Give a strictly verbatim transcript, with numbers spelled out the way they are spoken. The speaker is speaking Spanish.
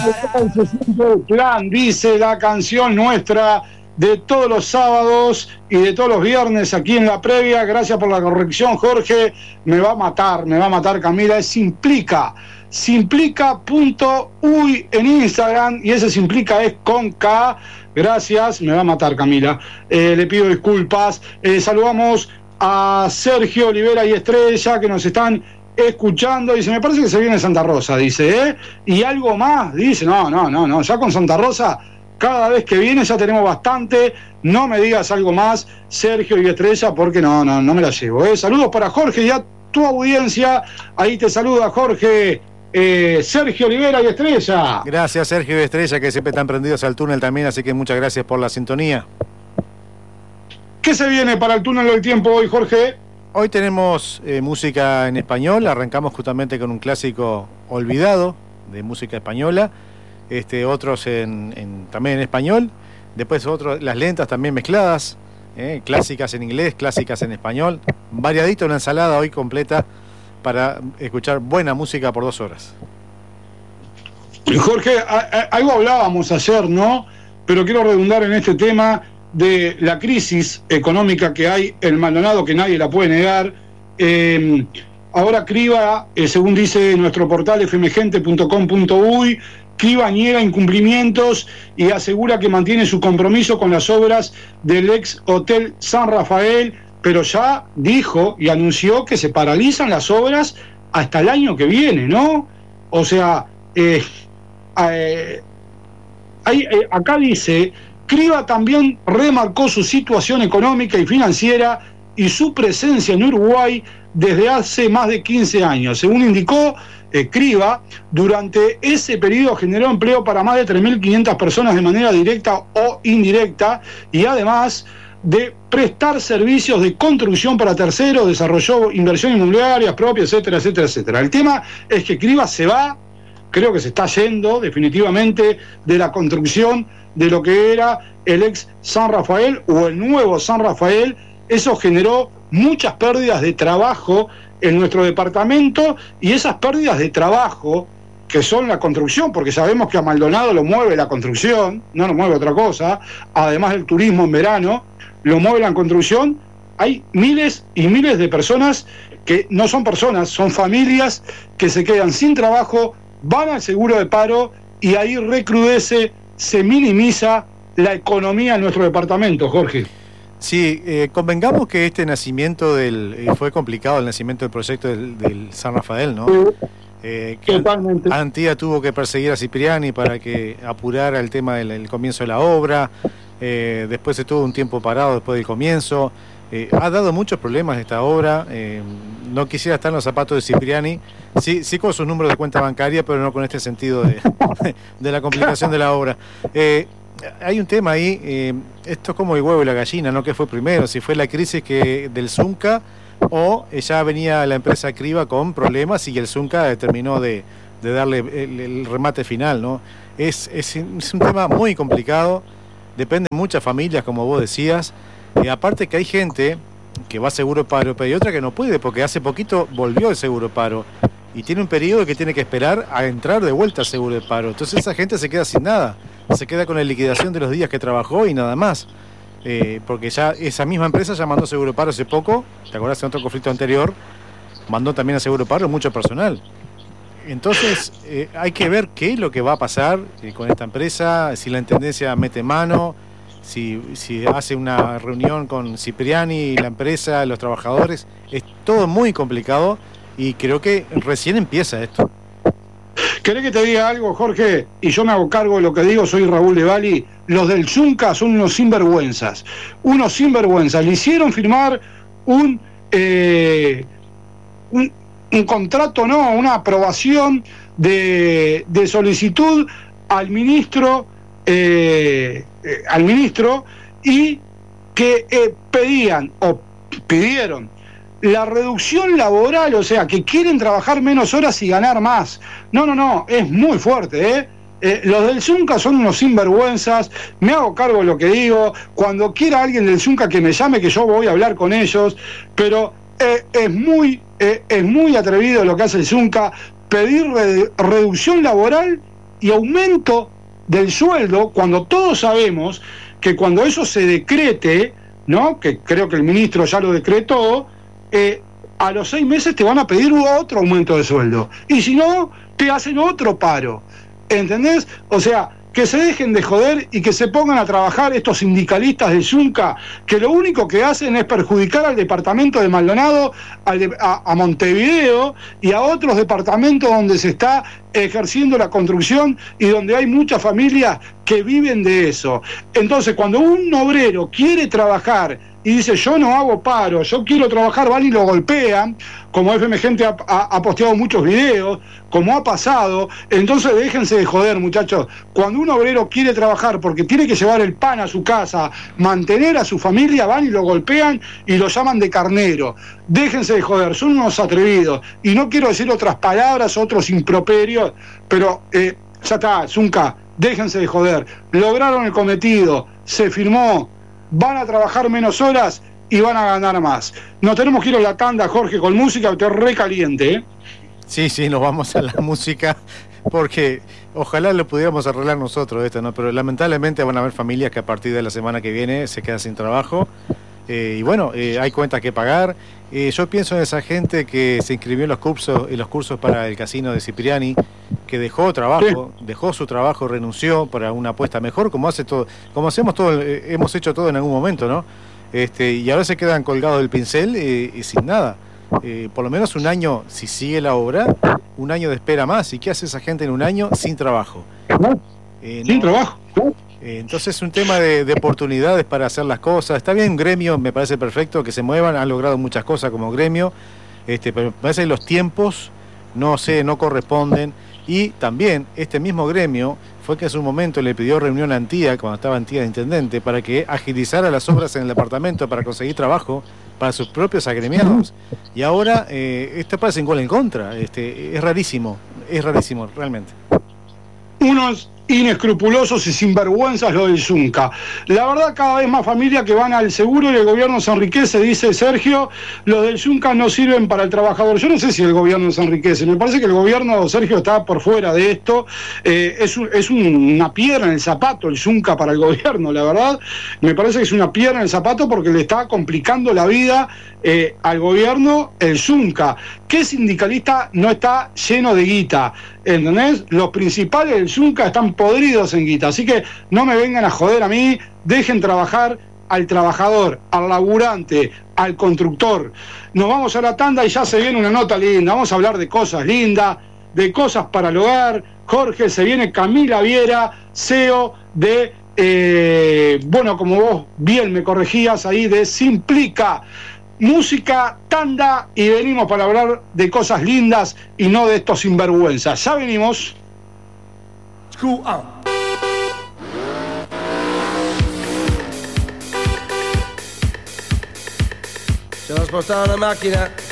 Se siente el plan, dice la canción nuestra de todos los sábados y de todos los viernes aquí en la previa. Gracias por la corrección, Jorge. Me va a matar, me va a matar Camila. Es Simplica. Simplica punto uy en Instagram, y ese Simplica es con K. Gracias, me va a matar Camila. Eh, le pido disculpas. Eh, saludamos a Sergio Olivera y Estrella, que nos están escuchando. Dice, me parece que se viene Santa Rosa, dice, ¿eh? Y algo más, dice, no, no, no, no, ya con Santa Rosa, cada vez que viene ya tenemos bastante. No me digas algo más, Sergio y Estrella, porque no, no, no me la llevo, ¿eh? Saludos para Jorge y a tu audiencia. Ahí te saluda Jorge, eh, Sergio Olivera y Estrella. Gracias, Sergio y Estrella, que siempre están prendidos al túnel también, así que muchas gracias por la sintonía. ¿Qué se viene para el túnel del tiempo hoy, Jorge? Hoy tenemos eh, música en español. Arrancamos justamente con un clásico olvidado de música española, este, otros en, en, también en español, después otros, las lentas también mezcladas, eh, clásicas en inglés, clásicas en español, variadito, una ensalada hoy completa para escuchar buena música por dos horas. Jorge, a, a, algo hablábamos ayer, ¿no? Pero quiero redundar en este tema de la crisis económica que hay en Maldonado, que nadie la puede negar. Eh, ahora Criba, eh, según dice nuestro portal f m gente punto com punto uy, Criba niega incumplimientos y asegura que mantiene su compromiso con las obras del ex Hotel San Rafael, pero ya dijo y anunció que se paralizan las obras hasta el año que viene, ¿no? O sea, eh, eh, hay, eh, acá dice, Criba también remarcó su situación económica y financiera y su presencia en Uruguay desde hace más de quince años. Según indicó eh, Criba, durante ese periodo generó empleo para más de tres mil quinientas personas de manera directa o indirecta, y además de prestar servicios de construcción para terceros, desarrolló inversión inmobiliaria propia, etcétera, etcétera, etcétera. El tema es que Criba se va, creo que se está yendo definitivamente de la construcción de lo que era el ex San Rafael o el nuevo San Rafael. Eso generó muchas pérdidas de trabajo en nuestro departamento, y esas pérdidas de trabajo que son la construcción, porque sabemos que a Maldonado lo mueve la construcción, no lo mueve otra cosa, además del turismo en verano, lo mueve la construcción. Hay miles y miles de personas que no son personas, son familias que se quedan sin trabajo, van al seguro de paro, y ahí recrudece, se minimiza la economía en nuestro departamento, Jorge. Sí, eh, convengamos que este nacimiento del eh, fue complicado el nacimiento del proyecto del, del San Rafael, ¿no? Eh, que Totalmente. Antía tuvo que perseguir a Cipriani para que apurara el tema del el comienzo de la obra. Eh, después estuvo un tiempo parado después del comienzo. Eh, ha dado muchos problemas esta obra. Eh, no quisiera estar en los zapatos de Cipriani, sí, sí con sus números de cuenta bancaria, pero no con este sentido de, de la complicación de la obra. Eh, hay un tema ahí, eh, esto es como el huevo y la gallina, ¿no? ¿Qué fue primero? Si fue la crisis que del Zunca, o ya venía la empresa Criba con problemas y el Zunca terminó de, de darle el, el remate final, ¿no? Es, es, es un tema muy complicado, depende de muchas familias, como vos decías. Y aparte que hay gente que va a seguro paro, pero hay otra que no puede, porque hace poquito volvió el seguro paro y tiene un periodo que tiene que esperar a entrar de vuelta al seguro de paro. Entonces esa gente se queda sin nada, se queda con la liquidación de los días que trabajó y nada más. Eh, porque ya esa misma empresa ya mandó seguro paro hace poco, ¿te acordás? En otro conflicto anterior mandó también a seguro paro mucho personal. Entonces eh, hay que ver qué es lo que va a pasar eh, con esta empresa, si la intendencia mete mano, Si, si hace una reunión con Cipriani y la empresa, los trabajadores. Es todo muy complicado y creo que recién empieza esto. ¿Querés que te diga algo, Jorge? Y yo me hago cargo de lo que digo, soy Raúl de Bali. Los del Zunca son unos sinvergüenzas. Unos sinvergüenzas. Le hicieron firmar un, eh, un, un contrato, no, una aprobación de, de solicitud al ministro Eh, eh, al ministro y que eh, pedían o pidieron la reducción laboral, o sea, que quieren trabajar menos horas y ganar más. No, no, no, es muy fuerte, ¿eh? Eh, los del Zunca son unos sinvergüenzas, me hago cargo de lo que digo. Cuando quiera alguien del Zunca que me llame, que yo voy a hablar con ellos, pero eh, es muy eh, es muy atrevido lo que hace el Zunca, pedir re- reducción laboral y aumento del sueldo, cuando todos sabemos que cuando eso se decrete, ¿no?, que creo que el ministro ya lo decretó, eh, a los seis meses te van a pedir otro aumento de sueldo, y si no, te hacen otro paro, ¿entendés? O sea, que se dejen de joder y que se pongan a trabajar estos sindicalistas del Zunca, que lo único que hacen es perjudicar al departamento de Maldonado, al de, a, a Montevideo y a otros departamentos donde se está ejerciendo la construcción y donde hay muchas familias que viven de eso. Entonces, cuando un obrero quiere trabajar y dice, yo no hago paro, yo quiero trabajar, van y lo golpean, como F M Gente ha, ha, ha posteado muchos videos, como ha pasado, entonces déjense de joder, muchachos. Cuando un obrero quiere trabajar porque tiene que llevar el pan a su casa, mantener a su familia, van y lo golpean y lo llaman de carnero. Déjense de joder, son unos atrevidos. Y no quiero decir otras palabras, otros improperios, pero eh, ya está, Zunca, déjense de joder. Lograron el cometido, se firmó, van a trabajar menos horas y van a ganar más. Nos tenemos que ir a la tanda, Jorge, con música, te recaliente, ¿eh? Sí, sí, nos vamos a la música, porque ojalá lo pudiéramos arreglar nosotros esto, ¿no? Pero lamentablemente van a haber familias que a partir de la semana que viene se quedan sin trabajo. Eh, y bueno, eh, hay cuentas que pagar. Eh, yo pienso en esa gente que se inscribió en los cursos, en los cursos para el casino de Cipriani, que dejó trabajo, sí. dejó su trabajo, renunció para una apuesta mejor, como hace todo, como hacemos todo, eh, hemos hecho todo en algún momento, ¿no? Este, y ahora se quedan colgados del pincel eh, y sin nada. Eh, por lo menos un año, si sigue la obra, un año de espera más. ¿Y qué hace esa gente en un año sin trabajo? Eh, sin no, trabajo. Eh, entonces es un tema de, de oportunidades para hacer las cosas. Está bien, un gremio, me parece perfecto que se muevan, han logrado muchas cosas como gremio, este, pero me parece que los tiempos no sé, no corresponden. Y también este mismo gremio fue que en su momento le pidió reunión a Antía, cuando estaba Antía de intendente, para que agilizara las obras en el departamento para conseguir trabajo para sus propios agremiados. Y ahora eh, esto parece un gol en contra. Este, es rarísimo, es rarísimo realmente. Unos inescrupulosos y sinvergüenzas lo del Zunca. La verdad, cada vez más familias que van al seguro y el gobierno se enriquece, dice Sergio. Los del Zunca no sirven para el trabajador. Yo no sé si el gobierno se enriquece. Me parece que el gobierno, Sergio, está por fuera de esto. Eh, es un, es un, una piedra en el zapato el Zunca para el gobierno, la verdad. Me parece que es una piedra en el zapato porque le está complicando la vida eh, al gobierno el Zunca. ¿Qué sindicalista no está lleno de guita? ¿Entendés? Los principales del Zunca están podridos en guita, así que no me vengan a joder a mí, dejen trabajar al trabajador, al laburante, al constructor. Nos vamos a la tanda y ya se viene una nota linda, vamos a hablar de cosas lindas, de cosas para el hogar. Jorge, se viene Camila Viera, C E O de, eh, bueno, como vos bien me corregías ahí, de Simplica. Música, tanda y venimos para hablar de cosas lindas y no de estos sinvergüenzas. Ya venimos. Screw up. Se l'ha spostata la macchina